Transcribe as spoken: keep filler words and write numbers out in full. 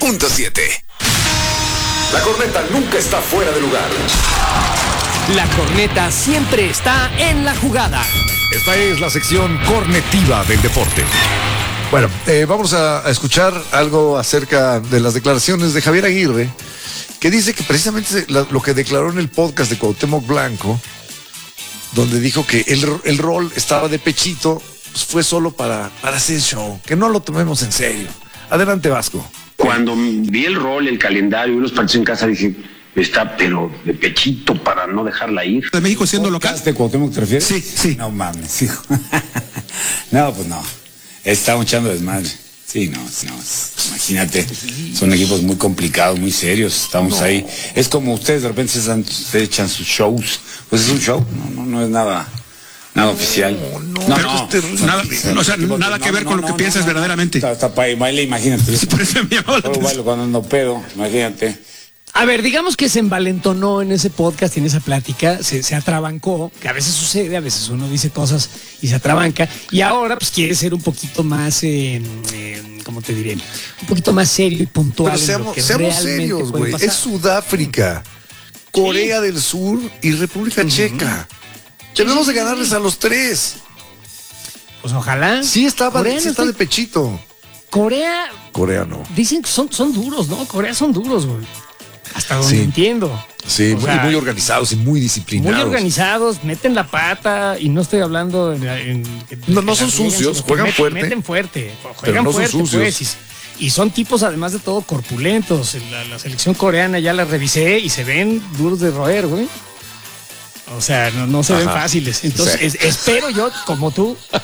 punto siete. La corneta nunca está fuera de lugar. La corneta siempre está en la jugada. Esta es la sección cornetiva del deporte. Bueno, eh, vamos a, a escuchar algo acerca de las declaraciones de Javier Aguirre, que dice que precisamente la, lo que declaró en el podcast de Cuauhtémoc Blanco, donde dijo que el, el rol estaba de pechito, pues fue solo para, para hacer show, que no lo tomemos en serio. Adelante, Vasco. Cuando vi el rol, el calendario y los partidos en casa, dije, está pero de pechito para no dejarla ir. ¿De México siendo local? ¿De Cuauhtémoc te refieres? Sí, sí. No mames, hijo. No, pues no. Estamos echando desmadre. Sí, no, no. Imagínate, son equipos muy complicados, muy serios. Estamos no. ahí. Es como ustedes de repente se, se echan sus shows. Pues es un show, no, no, no es nada. Nada oficial. No, no, no, no, no nada, no, o sea, nada que ver con lo que piensas verdaderamente. Hasta para baile, imagínate. Sí, por eso me llamó la bailo cuando ando pedo, imagínate. A ver, digamos que se envalentonó en ese podcast y en esa plática, se, se atrabancó, que a veces sucede, a veces uno dice cosas y se atrabanca, y ahora pues quiere ser un poquito más, eh, eh, ¿cómo te diré? Un poquito más serio y puntual. Pero seamos, seamos serios, güey. Es Sudáfrica, Corea sí. del Sur y República uh-huh. Checa. Debemos de ganarles a los tres. Pues ojalá. Sí, estaba, sí está de pechito. Corea. Corea no. Dicen que son, son duros, ¿no? Corea son duros, güey. Hasta donde sí. entiendo. Sí, muy, sea, muy organizados y muy disciplinados. Muy organizados, meten la pata y no estoy hablando en, en, en no, no son sucios, juegan meten, fuerte. Meten fuerte, juegan pero no fuerte, son sucios. Pues, y, y son tipos además de todo corpulentos. La, la selección coreana ya la revisé y se ven duros de roer, güey. O sea, no, no se Ajá. ven fáciles. Entonces, sí. es, espero yo, como tú,